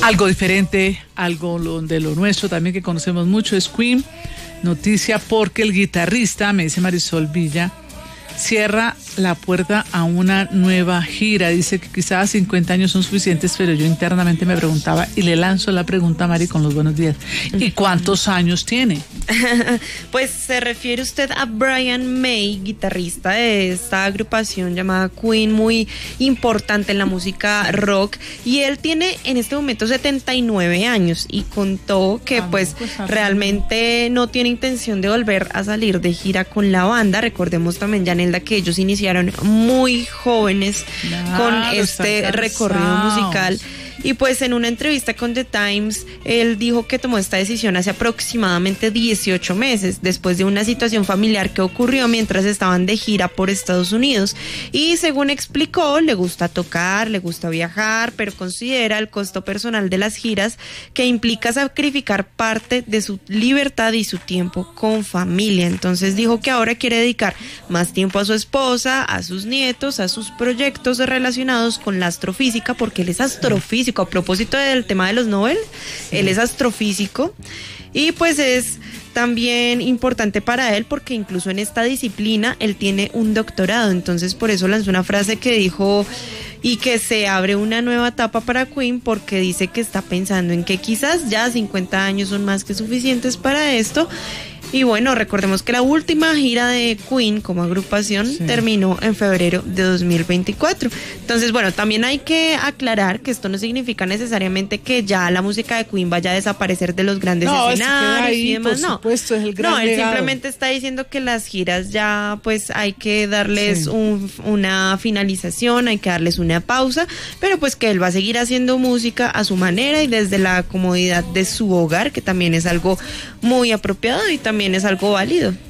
Algo diferente, de lo nuestro también que conocemos mucho es Queen. Noticia porque el guitarrista, me dice Marisol Villa, cierra la puerta a una nueva gira. Dice que quizás 50 años son suficientes, pero yo internamente me preguntaba, y le lanzo la pregunta a Mari con los buenos días, ¿y cuántos años tiene? Pues se refiere usted a Brian May, guitarrista de esta agrupación llamada Queen, muy importante en la música rock, y él tiene en este momento 79 años y contó que realmente no tiene intención de volver a salir de gira con la banda. Recordemos también, Yanelda, que ellos iniciaron muy jóvenes con este recorrido musical. Y pues en una entrevista con The Times, él dijo que tomó esta decisión hace aproximadamente 18 meses, después de una situación familiar que ocurrió mientras estaban de gira por Estados Unidos. Y según explicó, le gusta tocar, le gusta viajar, pero considera el costo personal de las giras que implica sacrificar parte de su libertad y su tiempo con familia. Entonces dijo que ahora quiere dedicar más tiempo a su esposa, a sus nietos, a sus proyectos relacionados con la astrofísica, porque él es astrofísico. A propósito del tema de los Nobel, él es astrofísico y pues es también importante para él porque incluso en esta disciplina él tiene un doctorado. Entonces por eso lanzó una frase que dijo y que se abre una nueva etapa para Queen, porque dice que está pensando en que quizás ya 50 años son más que suficientes para esto. Y bueno, recordemos que la última gira de Queen como agrupación terminó en febrero de 2024. Entonces, bueno, también hay que aclarar que esto no significa necesariamente que ya la música de Queen vaya a desaparecer de los grandes escenarios y demás. No, por supuesto, es el gran legado. Él simplemente está diciendo que las giras ya pues hay que darles una finalización, hay que darles una pausa, pero pues que él va a seguir haciendo música a su manera y desde la comodidad de su hogar, que también es algo muy apropiado y también es algo válido.